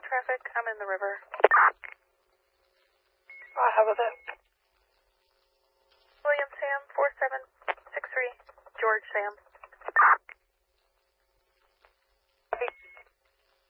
traffic. I'm in the river. How was it? William Sam, 4763. George Sam.